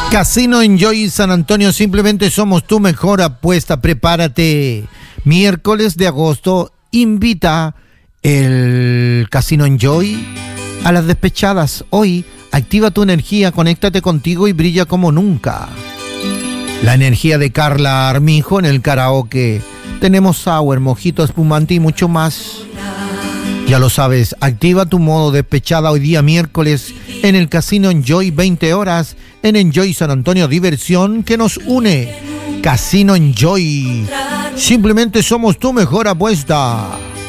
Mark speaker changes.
Speaker 1: Casino Enjoy San Antonio, simplemente somos tu mejor apuesta. Prepárate. Miércoles de agosto invita el Casino Enjoy a las despechadas. Hoy activa tu energía, conéctate contigo y brilla como nunca. La energía de Carla Armijo en el karaoke. Tenemos sour, mojito, espumante y mucho más. Ya lo sabes, activa tu modo despechada hoy día miércoles en el Casino Enjoy, 20 horas en Enjoy San Antonio, diversión que nos une. Casino Enjoy, simplemente somos tu mejor apuesta.